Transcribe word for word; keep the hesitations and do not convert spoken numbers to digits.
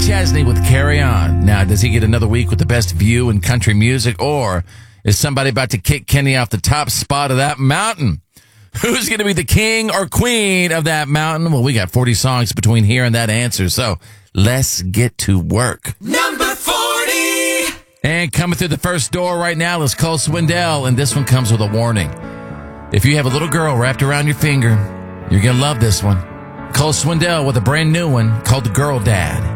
Chesney with Carry On. Now, does he get another week with the best view in country music, or is somebody about to kick Kenny off the top spot of that mountain? Who's going to be the king or queen of that mountain? Well, we got forty songs between here and that answer, so let's get to work. Number forty. And coming through the first door right now is Cole Swindell, and this one comes with a warning. If you have a little girl wrapped around your finger, you're going to love this one. Cole Swindell with a brand new one called The Girl Dad.